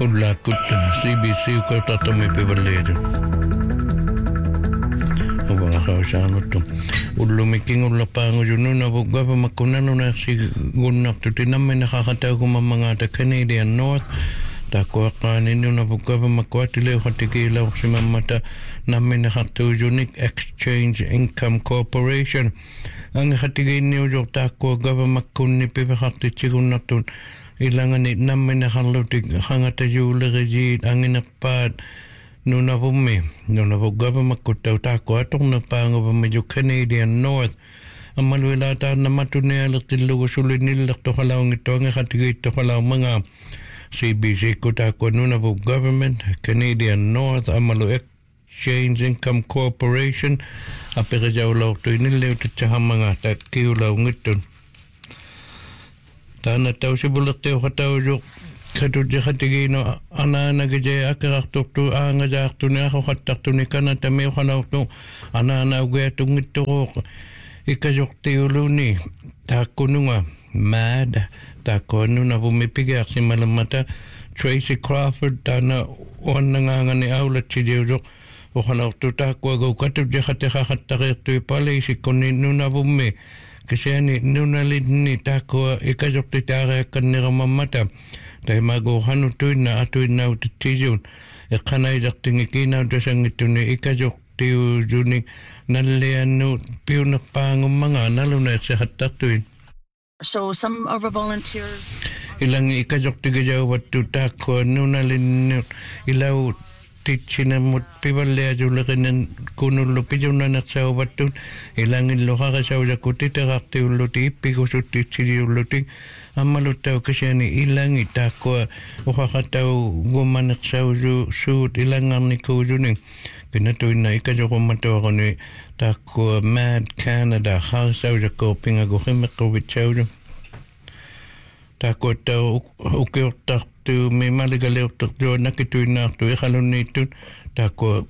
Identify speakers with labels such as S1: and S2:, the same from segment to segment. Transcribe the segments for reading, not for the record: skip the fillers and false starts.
S1: Ulla kutta CBC ko tatami pevaledu. Oba hausannuttu. Ullumikin ulla pangu jununa bugava makunanu na si gunnaktu tinamme nakakataw ko mamangata Canadian North. Tako akani nuna bugava makwatile hatikila si mamata namme nakatu Unique Exchange Income Corporation. Ang hatigay niyo jok tako gava makunni pevakti chigunnatun. Ilangan ni namme nakalutik hangata julereji anginapat nuna bumi nuna bugava makutaw tako atong napango ba medyo Canadian North amalwila ta na matunay alatilugo sulinilak to kalawang ito ang katigay to kalawang mga CBC ko tako nuna bug government Canadian North amalu Exchange Income Corporation apirajaw law to inilew to tsaha mga takiulaw ngiton Tana tau si bulak teo katau jok katudya katigino ana nagajay akaraktok tu angajak tu ni ako katak tu ni kanata meo kanaw tu ana ugaya tungito ko ikajok teo luni tako nunga mad tako nuna bumipigak si malamata Tracy Crawford tana on nangangan ni aulat si jok o kanaw tu tako agaw katudya katakakatakir tu ipalay si kunin nuna bumi kasi ani nunalid ni tako ikajok ti tara kanira mamata tay mago hanutuin na atuin na utitijun ikanay dakting ikinaw dasang ito ni ikajok ti ujuning nalian piyo na pangong mga nalunay sa hatatuin.
S2: So some of our volunteers
S1: ilang ikajok ti gajaw watu tako nunalid ilaw Tichina mut pibalya julakinan kunulo pijuna na sa ubatun ilangin loha ka sa ujakuti takakti uluti ipikusu tichiri uluti amalutaw kasi ni ilang itako ukakataw gumanak sa uju suit ilangan ni kujuning pinatuin na ikajoko mataw ako ni tako Mad Canada ha sa ujako pingagukimakawit sa uju tako taw ukiyotak tu may maligaliw takjo nakituin na tu ikalon nito tako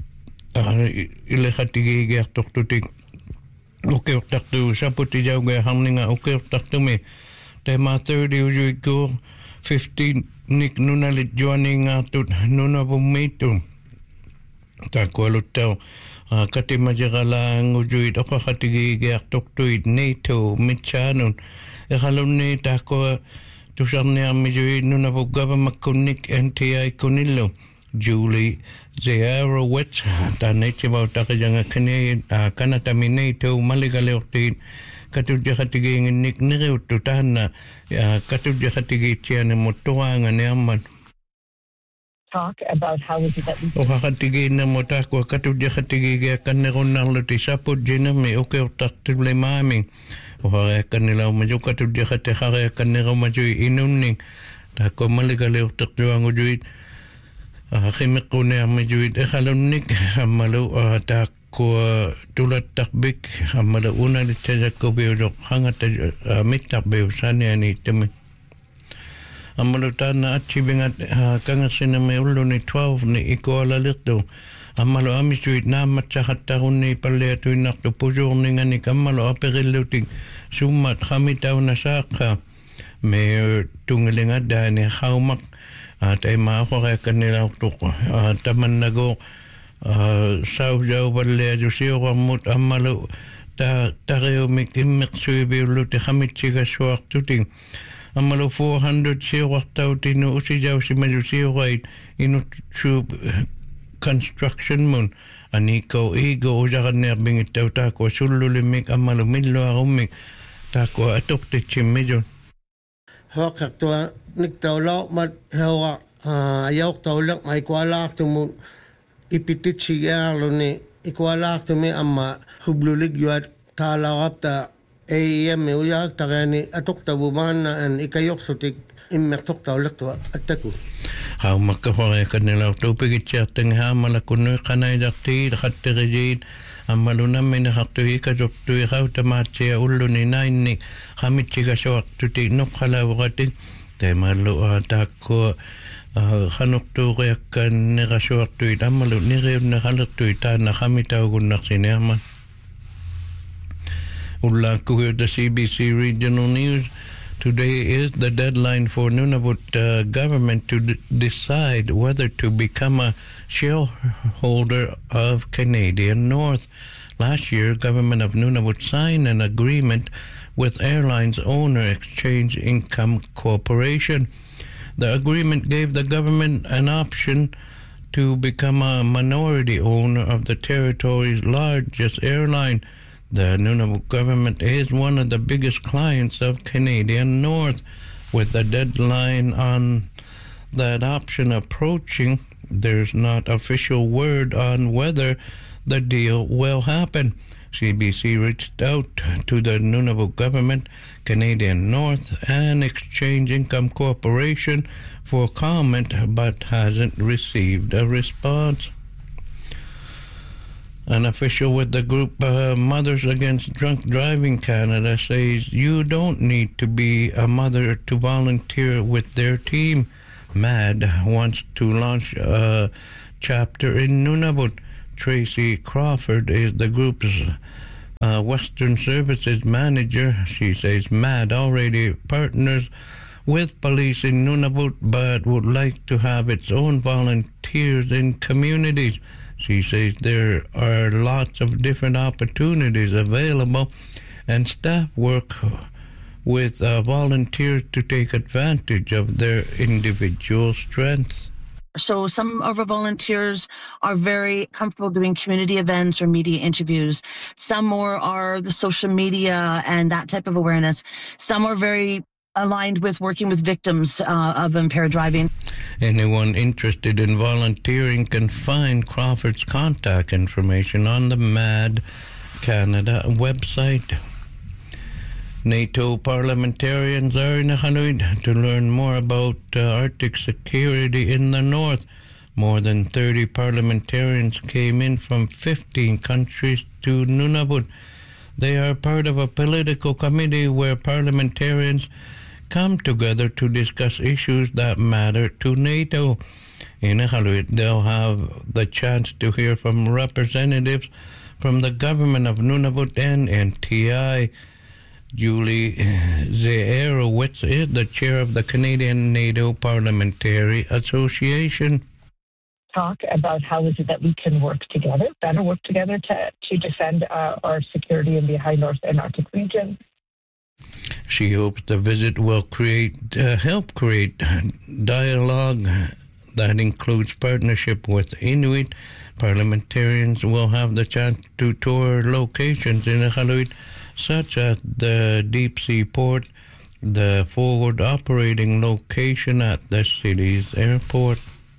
S1: ilekhatigigay tok tutik okay tak tu saputi jaw gay hamninga okay tak tu me tay ma 30 uju ko 15 nik nunalit joining atut nuna bumito tako lutaw kati majagala uju ito kakhatigigay tok tuit NATO mitchanon ikalon ni tako Tusarni amijui nuna bugava makunik NTI kunilo Julie Zayarowitz tanechi bautaka janga kene kanata minato maligaleutin katudya khatiging nik nireu tutana katudya khatigi chiane motoanga neamman
S2: talk about how is it that we
S1: khatigi na motako katudya khatigi kaneron narluti saput jiname okay taktule mami Wahai kanila maju katudya kate hare kanila maju inunning tako maligaleo takjuang ujuit khimekune amajuit ekhalunnik amalu tako tulat takbik amalu una litjako beudok hangat mitak beusani ani temi amalu tana achibingat kangasina me uluni 12 ni ikoala lito Amalo amisuit na matsahatahun ni paliatu inakto pujur ni nga ni kamalo aperiluting sumat kami tao na saka may tungilingad ni haumak at ay maakore kanila tuko taman nago saujaw paliatu siyo kamut amalo tareo mikimik suibiuluti kami chiga suak tuting amalo 400 siyo waktao tinu usijaw si maju siyo kait inut sub construction mun aniko ego ujakan nerbing itaw tako sululimik amalumilo arumik tako atok te chimijon
S3: hokak tua nik tawlaw mat hawa ayok tawlak may kwalak tumun ipitit siyalo ni ikwalak tumi amma hublulig yuat talakap ta AEM uyak takani atok tabuman na an ikayok sutik immertok tawlak tua ataku
S1: How makahore kanila tupigit siya tengha malakunoy kanay dakti dakatirijid amaluna may nakatuhi ka joktuhi ka utamatsi ulo ni naini kamit siya siya tuti nukhalawakatin tay malu tako hanuktu kaya kan nekasya tuhi amalu niriw na halatuhi ta na kamit agunak sinaman Ula kuhi the CBC Regional News Today is the deadline for Nunavut government to decide whether to become a shareholder of Canadian North. Last year, government of Nunavut signed an agreement with airlines owner Exchange Income Corporation. The agreement gave the government an option to become a minority owner of the territory's largest airline. The Nunavut government is one of the biggest clients of Canadian North. With the deadline on that option approaching, there's not official word on whether the deal will happen. CBC reached out to the Nunavut government, Canadian North, and Exchange Income Corporation for comment, but hasn't received a response. An official with the group Mothers Against Drunk Driving Canada says you don't need to be a mother to volunteer with their team. MAD wants to launch a chapter in Nunavut. Tracy Crawford is the group's Western Services Manager. She says MAD already partners with police in Nunavut but would like to have its own volunteers in communities. She says there are lots of different opportunities available and staff work with volunteers to take advantage of their individual strengths.
S2: So some of our volunteers are very comfortable doing community events or media interviews. Some more are the social media and that type of awareness. Some are very aligned with working with victims of impaired driving.
S1: Anyone interested in volunteering can find Crawford's contact information on the MAD Canada website. NATO parliamentarians are in Iqaluit to learn more about Arctic security in the north. More than 30 parliamentarians came in from 15 countries to Nunavut. They are part of a political committee where parliamentarians come together to discuss issues that matter to NATO. In Iqaluit, they'll have the chance to hear from representatives from the government of Nunavut and NTI. Julie Zaerowitz is the chair of the Canadian NATO Parliamentary Association.
S4: Talk about how is it that we can better work together to defend our security in the high north and Arctic region.
S1: She hopes the visit will help create dialogue that includes partnership with Inuit. Parliamentarians will have the chance to tour locations in Iqaluit, such as the deep sea port, the forward operating location at the city's airport.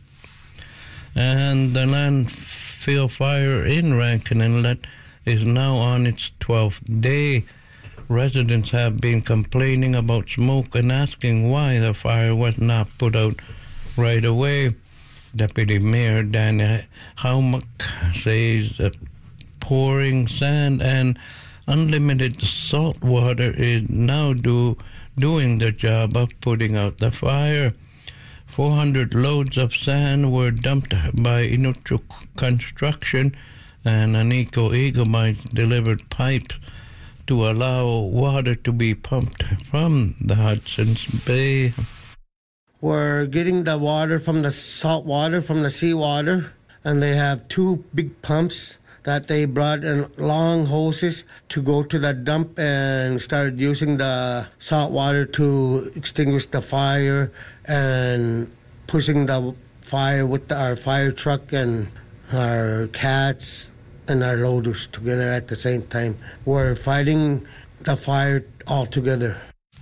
S1: And the landfill fire in Rankin Inlet is now on its 12th day. Residents have been complaining about smoke and asking why the fire was not put out right away. Deputy Mayor Danny Haumak says that pouring sand and unlimited salt water is now doing the job of putting out the fire. 400 loads of sand were dumped by Inuktitut Construction, and Anico Eagle Mines delivered pipes to allow water to be pumped from the Hudson's Bay.
S3: We're getting the water from the salt water, from the seawater, and they have two big pumps that they brought in long hoses to go to the dump and started using the salt water to extinguish the fire and pushing the fire with our fire truck and our cats and our loaders together at the same time. We're fighting the fire all together.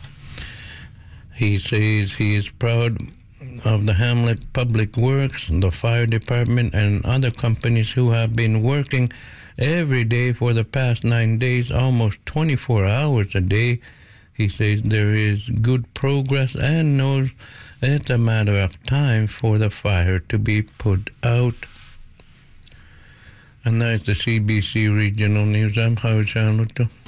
S1: He says he is proud of the Hamlet Public Works, the fire department, and other companies who have been working every day for the past 9 days, almost 24 hours a day. He says there is good progress and knows it's a matter of time for the fire to be put out. And that's the CBC Regional News. I'm Howard Charlotte.